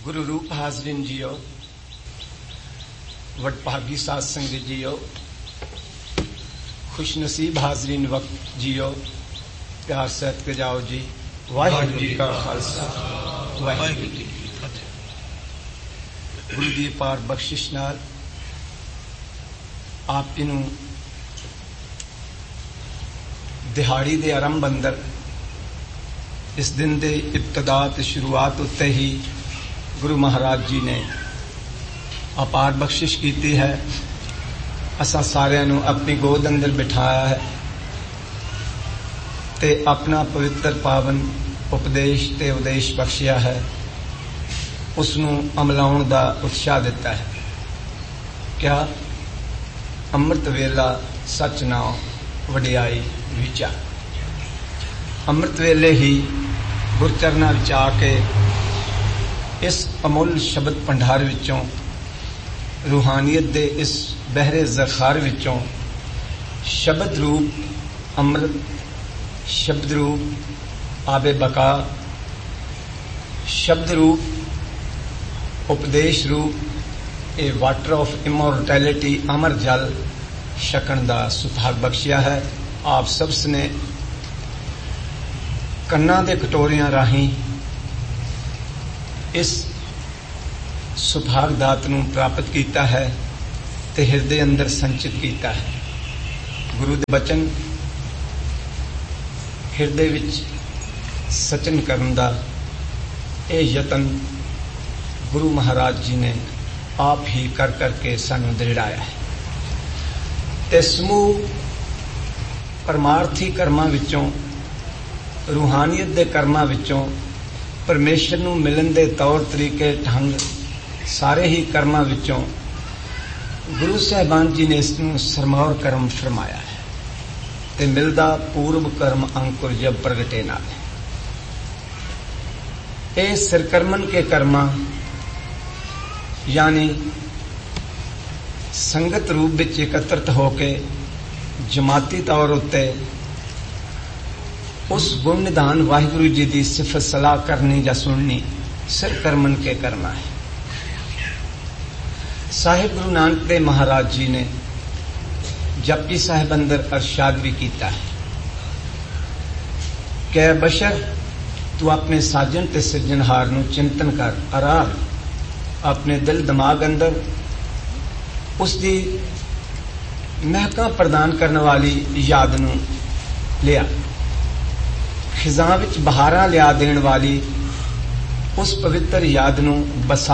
गुरु रूप हाजरीन जियो, वडभागी साध संगत जियो, खुश नसीब हाजरीन वक्त जियो, प्यार सहित के जाओ जी। वाहिगुरू जी का खालसा, वाहिगुरू जी की फतेह। गुरु दी पार बख्शिश नाल आप इनू दिहाड़ी दे आरंभ अंदर इस दिन दे इब्तदा ते शुरुआत उत्ते ही गुरु महाराज जी ने अपार बख्शिश की है। असा सारिਆਂ ਨੂੰ अपनी गोद अंदर बिठाया है ते अपना पवित्र पावन उपदेश ते उपदेश बख्शिया है, उसनू अमलाउण दा उत्साह दिता है। क्या अमृत वेला सच नाम वडियाई विचार। अमृत वेले ही गुरचरना विच आके इस अमुल शब्द भंडार विचों, रूहानियत दे इस बहरे ज़खार विचों शब्द रूप अमृत, शब्द रूप आबे बका, शब्द रूप उपदेश रूप ए वाटर ऑफ इमोर्टैलिटी अमर जल छकण दा सुभाग बख्शिया है। आप सब ने कन्ना दे कटोरियां राही इस सुभाग दात नूं प्राप्त किया है ते हृदय अंदर संचित किया है। गुरु दे बचन हृदय विच सचन करन दा ये यतन गुरु महाराज जी ने आप ही कर करके सानू दृढ़ाया है। ते समूह परमार्थी कर्मां विचों, रूहानियत दे कर्मां विचों परमेश्वर नूं मिलन दे तौर तरीके ढंग सारे ही कर्मां विचों गुरु साहिबान जी ने इसनूं सरमौर कर्म फरमाया है ते मिलदा पूर्व कर्म अंकुर जब प्रगटे नाल। ए सिरकर्मन के कर्मा यानी संगत रूप विच एकत्रित होके जमाती तौर उत्ते उस गुण निधान वाहिगुरु जी की सिफत सलाह करनी या सुननी सिर कर्मन के करना है। साहिब गुरु नानक देव महाराज जी ने जपजी साहिब अंदर अरशाद भी किया है कि बशर तू अपने साजन ते सिरजनहार नूं चिंतन कर, आराम अपने दिल दिमाग अंदर उसकी महका प्रदान करने वाली याद नूं लिया, खिजां विच बहारां लिया देण वाली उस पवित्र याद नूं बसा।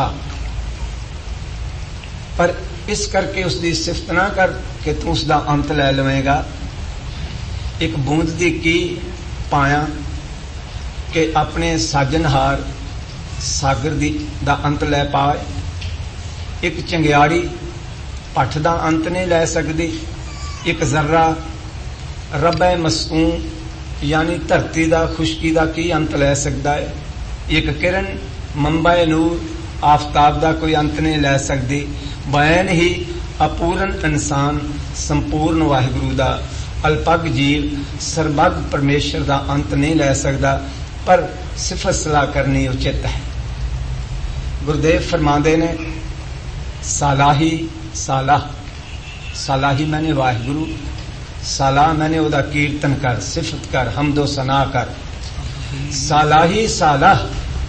पर इस करके उसकी सिफत ना कर कि तू उसका अंत लै लवेगा। एक बूंद दी की पाया कि अपने साजनहार सागर दी दा अंत लै पाए। एक चंगियाड़ी भट्ठ दा अंत नहीं लै सकदी। एक जर्रा रब्बे मसूम यानी धरती दा खुशकी दा की अंत लै सकदा है। एक किरण मंबाए नूर आफताब दा कोई अंत नहीं लै सकदी। बैन ही अपूर्ण इंसान संपूर्ण वाहिगुरु दा अल्पग जीव सरबग परमेश्वर दा अंत नहीं लै सकदा। पर सिफत सलाह करनी उचित है। गुरुदेव फरमांदे ने सालाही सालाह, सालाही मैंने वाहिगुरु, सालाह मैंने ओदा कीर्तन कर, सिफत कर, हमदो सना कर। सालाही सालाह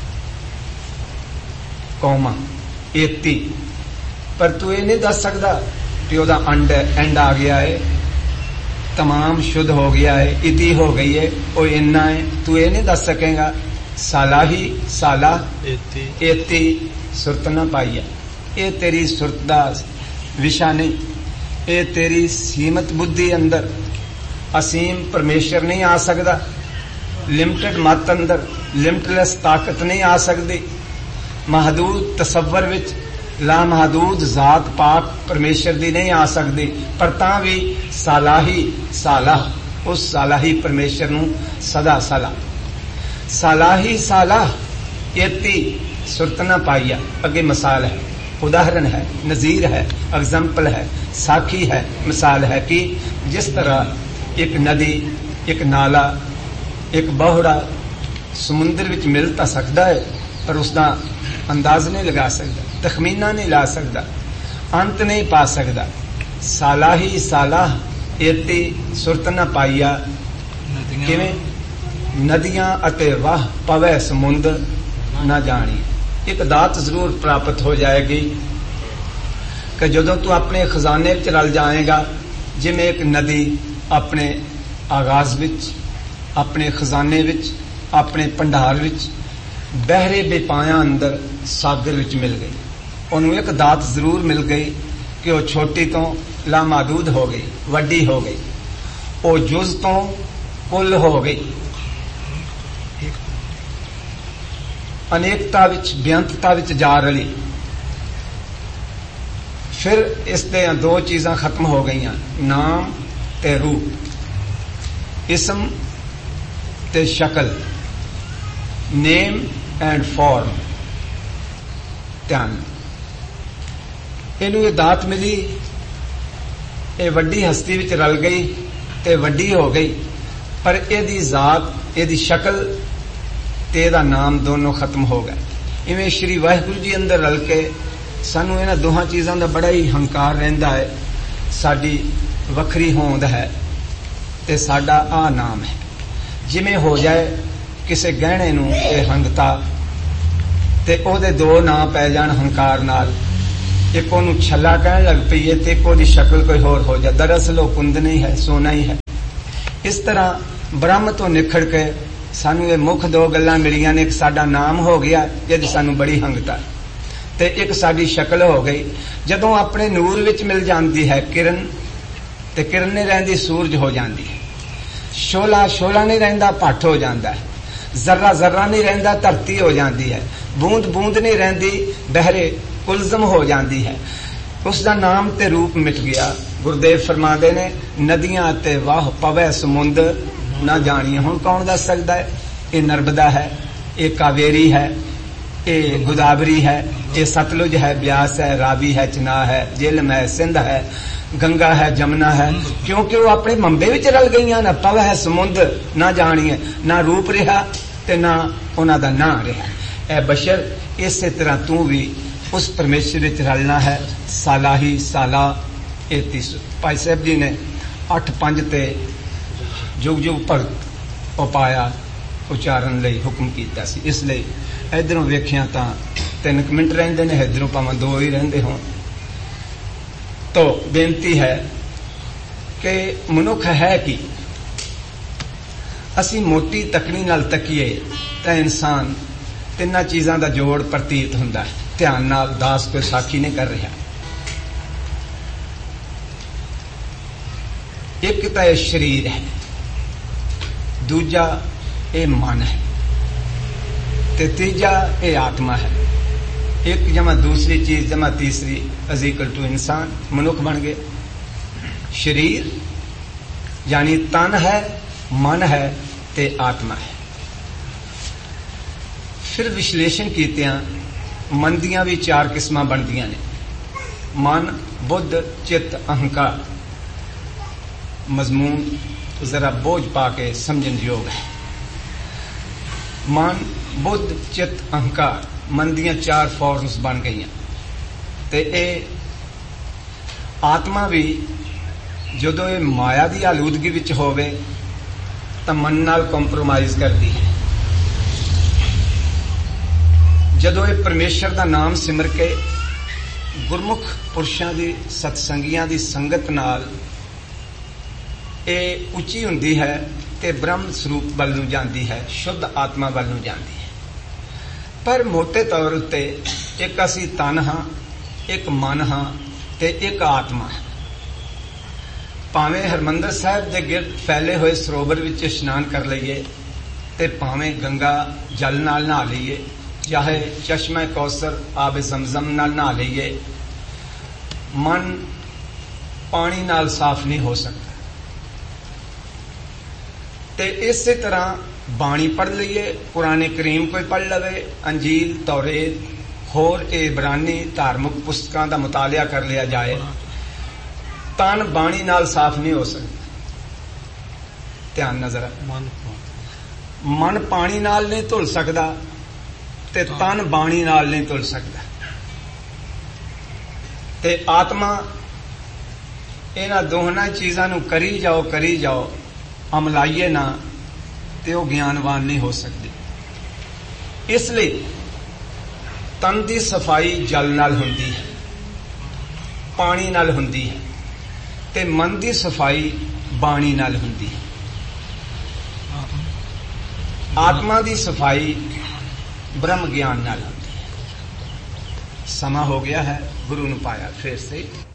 कौमा एती, पर तू ये नहीं दस सकदा कि ओदा एंड आ गया है, तमाम शुद्ध हो गया है, इति हो गई है, वो इन्ना है, तू ये नहीं दस सकेगा। सालाही सालाह एती सुरत ना पाई है। ये तेरी सुरत दा विशा नहीं, ये तेरी सीमित बुद्धि अंदर असीम परमेश्वर नहीं आ सकता। लिमिटेड मत अंदर लिमिटलेस ताकत नहीं आ सकती। महदूद तसव्वर विच ला महदूद जात पाक परमेश्वर दी नहीं आ सकती। पर तां भी सालाही सालाह उस सालाही परमेश्वर नूं सदा सला। सालाही सालाह एती सुरत ना पाईया। अगे मिसाल है, उदाहरण है, नजीर है, एग्जाम्पल है, साखी है, मिसाल है कि जिस तरह एक नदी, एक नाला, एक बहुड़ा समुद्र विच मिल तां सकदा है, पर उसका अंदाज नहीं लगा सकता, तखमीना नहीं ला सकता, अंत नहीं पा सकता। साला ही साला एती सुरत न पाईया, किवें नदियां अते वाह पवै समुंद न जानी। एक दात जरूर प्राप्त हो जाएगी कि जदों तू अपने खजाने च रल जाएगा, जिवें एक नदी अपने आगाज विच, अपने खजाने विच, अपने भंडार विच बहरे बेपाया अंदर सागर विच मिल गई। उन्होंने एक दात जरूर मिल गई कि वह छोटी तो लामादूद हो गई, वड्डी हो गई, वो जुज तो कुल हो गई, अनेकता विच बेअंतता विच जा रली। फिर इस दे दो चीज़ां खत्म हो गई, नाम ते रूप, इसम ते शक्ल, नेम एंड फॉर्म। ध्यान, इनू ये दात मिली, ये वड्डी हस्ती विच रल गई ते वड्डी हो गई, पर एदी जात, एदी शक्ल ते एदा नाम दोनों खत्म हो गए। इवें श्री वाहिगुरु जी अंदर रल के सानू इन्हां दोहां चीज़ां दा बड़ा ही हंकार रहिंदा है। साडी वखरी होंद है ते साडा आ नाम है। जिवें हो जाए किसे गहणे नूं ते हंगता ते ओहदे दो नाम पै जाण हंकार नाल, एक ओनू छला कहण लग पईए ते एक ओहदी शक्ल कोई होर हो जाए, दरअसल वो कुंद नहीं है, सोना ही है। इस तरह ब्रह्म तो निखड़ के सानू ये मुख दो गल्लां मिलियां ने, एक साडा नाम हो गया जिहदी सानू बड़ी हंगता ते एक साडी शक्ल हो गई। जदों अपने नूर विच मिल जाती है किरण, ते किरण नहीं रहिंदी सूरज हो जाती है, शोला शोला नहीं रहिंदा भट्ट हो जाता है, जर्रा जर्रा नहीं रहिंदा धरती हो जाती है, बूंद बूंद नहीं रहिंदी बहरे कुलजम हो जाती है। उसका नाम ते रूप मिट गया। गुरुदेव फरमाते ने नदियां ते वाह पवै समुंद ना जानिए। हुण कौन दस सकता है? ये नर्मदा है, ये कावेरी है, ये गोदावरी है, ये सतलुज है, ब्यास है, रावी है, चनाह है, झेलम है, सिंध है, गंगा है, जमुना है, क्योंकि वो अपने मंबे विच रल गई ना। पव है समुंद ना जानिए, ना रूप रहा ते ना उन्हां दा नां रहा। ए बशर, इसे तरह तू भी उस परमेश्वर विच रलना है। साला ही साला एती। भाई साहब जी ने 8-5 ते जुग जुग भगत उपाया उचारण लई हुक्म कीता सी। इसलिए इधरों वेखिया तां 3 मिनट रहिंदे ने, इधरों भावें 2 ही रहिंदे होण। तो बेनती है कि मनुख है कि असी मोटी तकनी नाल तकीए तां इंसान तिन्हां चीज़ां दा जोड़ प्रतीत हुंदा है। ध्यान नाल दास कोई साखी नहीं कर रहा। एक तो यह शरीर है, दूजा ये मन है, ते तीजा ये आत्मा है। एक जमा दूसरी चीज जमा तीसरी इक्वल टू इंसान, मनुख बन गए। शरीर यानी तन है, मन है ते आत्मा है। फिर विश्लेषण कीतियां मन दियां भी 4 किस्मां बनदियां ने। मन, बुद्ध, चित्त, अहंकार। मजमून जरा बोझ पाके समझन योग है। मन, बुद्ध, चित्त, अहंकार, मन दियां 4 फॉर्म्स बन गई। ते ए आत्मा भी जदों ये माया की आलूदगी विच होवे तां मन नाल कंप्रोमाइज करती है। जदों ये परमेश्वर का नाम सिमर के गुरमुख पुरुषों की सत्संगियां की संगत नाल ये उच्ची हुंदी है ते ब्रह्म स्वरूप वल नूं जांदी है, शुद्ध आत्मा वल नूं जांदी है। पर मोटे तौर उत्ते एक असी तन हां, एक मन हां ते एक आत्मा है। भावें हरमंदर साहिब दे गिरद फैले हुए सरोवर विच इशनान कर लईए ते भावें गंगा जल नाल नहा लईए, चाहे चश्मा कौसर आबे जमजम नाल नहा लईए, मन पानी नाल साफ नहीं हो सकता। ते इस तरह बाणी पढ़ लईए, कुरान करीम कोई पढ़ लवे, अंजील, तौरेत, होर इबरानी धार्मिक पुस्तकां दा मुतालिया कर लिया जाए, तन बाणी नाल साफ नहीं हो सकता। ध्यान नजर, मन पानी नाल नहीं धुल सकता, ਤੇ ਤਨ ਬਾਣੀ ਨਾਲ ਨਹੀਂ ਤੁਲ ਸਕਦਾ। ਤੇ ਆਤਮਾ ਇਹਨਾਂ ਦੋਹਾਂ ਚੀਜ਼ਾਂ ਨੂੰ ਕਰੀ ਜਾਓ ਅਮਲਾਈਏ ਨਾ ਤੇ ਉਹ ਗਿਆਨਵਾਨ ਨਹੀਂ ਹੋ ਸਕਦੀ। ਇਸ ਲਈ ਤਨ ਦੀ ਸਫਾਈ ਜਲ ਨਾਲ ਹੁੰਦੀ ਹੈ, ਪਾਣੀ ਨਾਲ ਹੁੰਦੀ ਹੈ, ਤੇ ਮਨ ਦੀ ਸਫਾਈ ਬਾਣੀ ਨਾਲ ਹੁੰਦੀ ਹੈ। ਆਤਮਾ ਦੀ ਸਫਾਈ ब्रह्म ज्ञान नाल होती है। समा हो गया है, गुरु ने पाया फिर से।